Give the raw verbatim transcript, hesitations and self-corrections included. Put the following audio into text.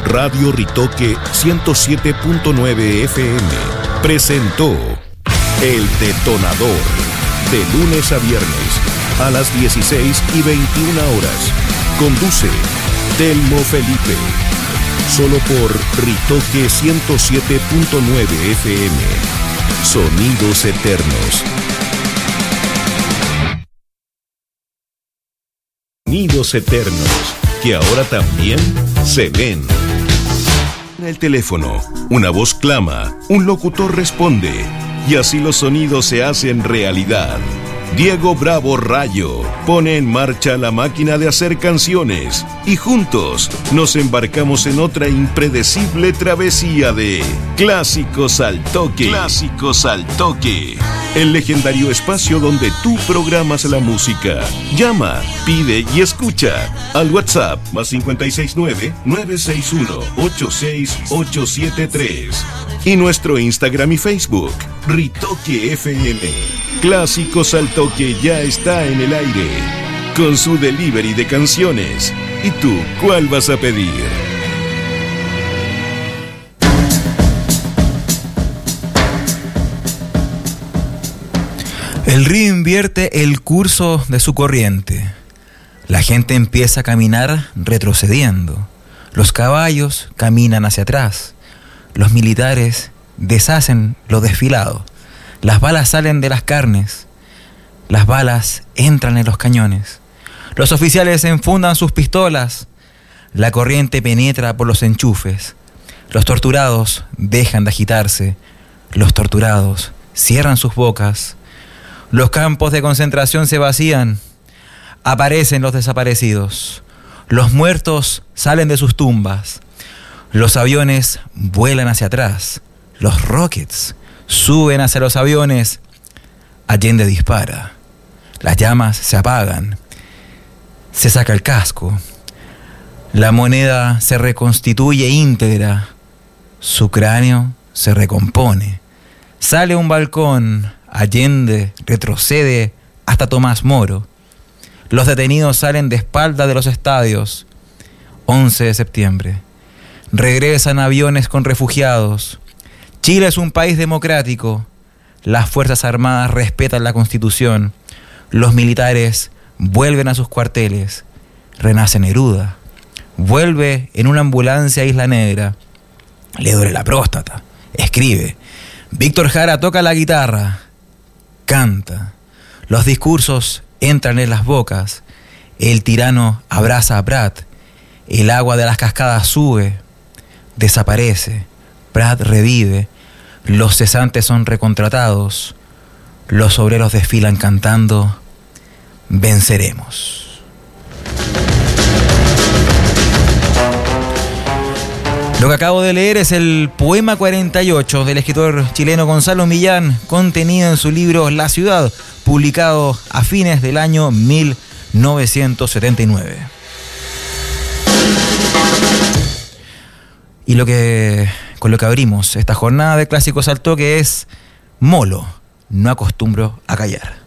Radio Ritoque ciento siete punto nueve F M presentó El Detonador, de lunes a viernes a las dieciséis y veintiuna horas. Conduce Telmo Felipe. Solo por Ritoque ciento siete punto nueve F M. Sonidos eternos. Sonidos eternos, que ahora también se ven. En el teléfono, una voz clama, un locutor responde, y así los sonidos se hacen realidad. Diego Bravo Rayo pone en marcha la máquina de hacer canciones y juntos nos embarcamos en otra impredecible travesía de Clásicos al Toque. Clásicos al Toque. El legendario espacio donde tú programas la música. Llama, pide y escucha al WhatsApp más cinco seis nueve, nueve seis uno, ocho seis ocho siete tres y nuestro Instagram y Facebook, Ritoque F M. Clásicos al Toque ya está en el aire, con su delivery de canciones. ¿Y tú, cuál vas a pedir? El río invierte el curso de su corriente. La gente empieza a caminar retrocediendo. Los caballos caminan hacia atrás. Los militares deshacen lo desfilado. Las balas salen de las carnes. Las balas entran en los cañones. Los oficiales enfundan sus pistolas. La corriente penetra por los enchufes. Los torturados dejan de agitarse. Los torturados cierran sus bocas. Los campos de concentración se vacían. Aparecen los desaparecidos. Los muertos salen de sus tumbas. Los aviones vuelan hacia atrás. Los rockets suben hacia los aviones. Allende dispara. Las llamas se apagan. Se saca el casco. La moneda se reconstituye íntegra. Su cráneo se recompone. Sale a un balcón. Allende retrocede hasta Tomás Moro. Los detenidos salen de espalda de los estadios. once de septiembre. Regresan aviones con refugiados. Chile es un país democrático. Las Fuerzas Armadas respetan la Constitución. Los militares vuelven a sus cuarteles. Renace Neruda. Vuelve en una ambulancia a Isla Negra. Le duele la próstata. Escribe. Víctor Jara toca la guitarra. Canta. Los discursos entran en las bocas. El tirano abraza a Prat. El agua de las cascadas sube. Desaparece. Prat revive. Los cesantes son recontratados. Los obreros desfilan cantando Venceremos. Lo que acabo de leer es el poema cuarenta y ocho del escritor chileno Gonzalo Millán, contenido en su libro La Ciudad, publicado a fines del año mil novecientos setenta y nueve. Y lo que, con lo que abrimos esta jornada de Clásicos al Toque es Molo, no acostumbro a callar.